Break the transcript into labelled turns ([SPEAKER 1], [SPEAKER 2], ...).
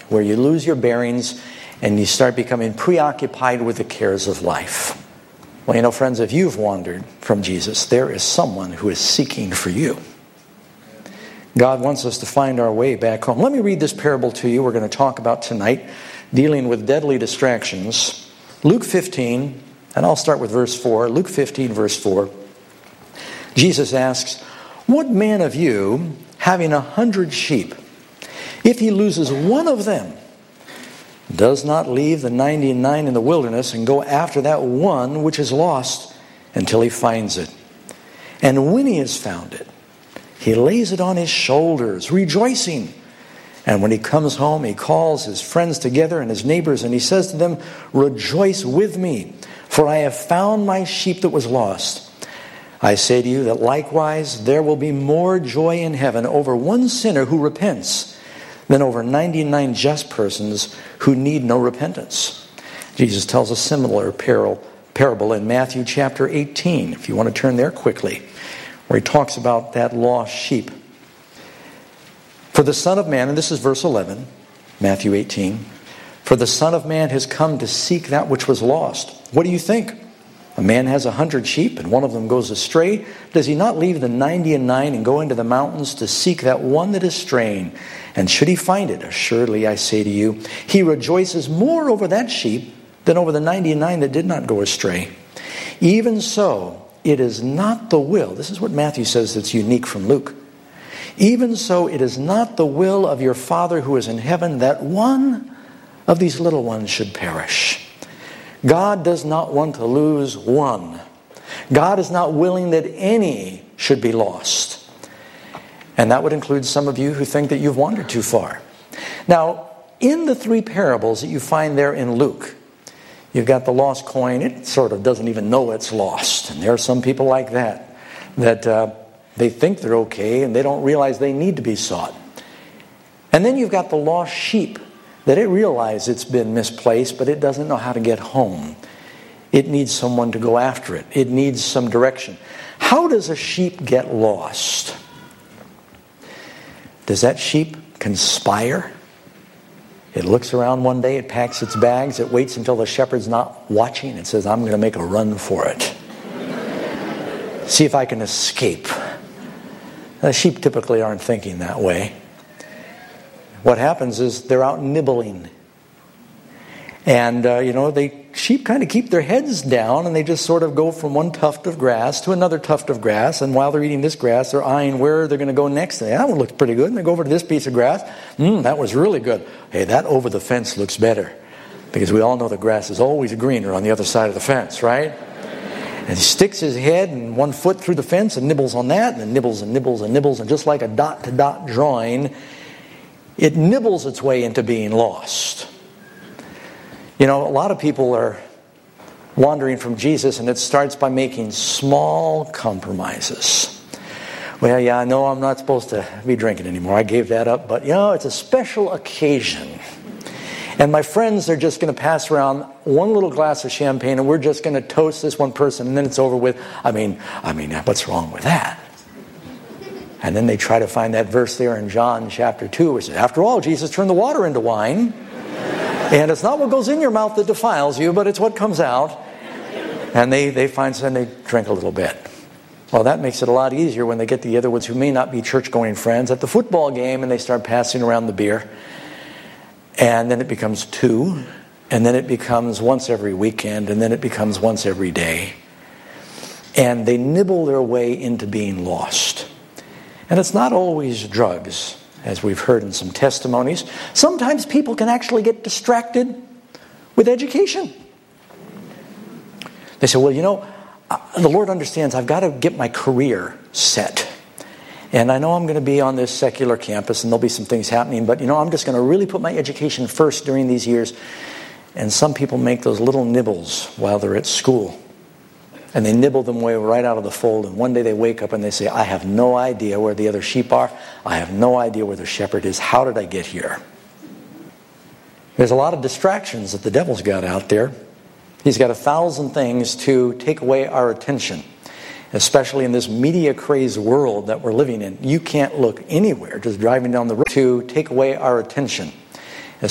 [SPEAKER 1] where you lose your bearings and you start becoming preoccupied with the cares of life. Well, you know, friends, if you've wandered from Jesus, there is someone who is seeking for you. God wants us to find our way back home. Let me read this parable to you we're going to talk about tonight, dealing with deadly distractions. Luke 15, and I'll start with verse 4. Luke 15, verse 4. Jesus asks, "What man of you, having 100 sheep, if he loses one of them, does not leave the 99 in the wilderness and go after that one which is lost until he finds it? And when he has found it, he lays it on his shoulders, rejoicing. And when he comes home, he calls his friends together and his neighbors, and he says to them, 'Rejoice with me, for I have found my sheep that was lost.' I say to you that likewise there will be more joy in heaven over one sinner who repents than over 99 just persons who need no repentance." Jesus tells a similar parable in Matthew chapter 18, if you want to turn there quickly, where he talks about that lost sheep. "For the Son of Man," and this is verse 11, Matthew 18, "For the Son of Man has come to seek that which was lost. What do you think? A man has 100 sheep, and one of them goes astray. Does he not leave the 99 and go into the mountains to seek that one that is straying? And should he find it, assuredly I say to you, he rejoices more over that sheep than over the 99 that did not go astray. Even so, it is not the will," this is what Matthew says that's unique from Luke, "even so it is not the will of your Father who is in heaven that one of these little ones should perish." God does not want to lose one. God is not willing that any should be lost. And that would include some of you who think that you've wandered too far. Now, in the 3 parables that you find there in Luke, you've got the lost coin. It sort of doesn't even know it's lost. And there are some people like that they think they're okay and they don't realize they need to be sought. And then you've got the lost sheep, that it realizes it's been misplaced, but it doesn't know how to get home. It needs someone to go after it. It needs some direction. How does a sheep get lost? Does that sheep conspire? It looks around one day, it packs its bags, it waits until the shepherd's not watching, and says, "I'm going to make a run for it. See if I can escape." The sheep typically aren't thinking that way. What happens is they're out nibbling. And, sheep kind of keep their heads down and they just sort of go from one tuft of grass to another tuft of grass. And while they're eating this grass, they're eyeing where they're going to go next. That one looks pretty good. And they go over to this piece of grass. That was really good. Hey, that over the fence looks better. Because we all know the grass is always greener on the other side of the fence, right? And he sticks his head and one foot through the fence and nibbles on that. And then nibbles and nibbles and nibbles. And just like a dot-to-dot drawing, it nibbles its way into being lost. A lot of people are wandering from Jesus, and it starts by making small compromises. Well, yeah, I know I'm not supposed to be drinking anymore. I gave that up, but it's a special occasion. And my friends are just going to pass around one little glass of champagne, and we're just going to toast this one person, and then it's over with. I mean, what's wrong with that? And then they try to find that verse there in John chapter 2, which says, "After all, Jesus turned the water into wine. And it's not what goes in your mouth that defiles you, but it's what comes out." And they find some, they drink a little bit. Well, that makes it a lot easier when they get together with who may not be church-going friends at the football game, and they start passing around the beer. And then it becomes 2, and then it becomes once every weekend, and then it becomes once every day. And they nibble their way into being lost. And it's not always drugs, as we've heard in some testimonies. Sometimes people can actually get distracted with education. They say, well, the Lord understands I've got to get my career set. And I know I'm going to be on this secular campus and there'll be some things happening, but I'm just going to really put my education first during these years. And some people make those little nibbles while they're at school. And they nibble them away right out of the fold. And one day they wake up and they say, "I have no idea where the other sheep are. I have no idea where the shepherd is. How did I get here?" There's a lot of distractions that the devil's got out there. He's got 1,000 things to take away our attention, especially in this media-crazed world that we're living in. You can't look anywhere just driving down the road to take away our attention.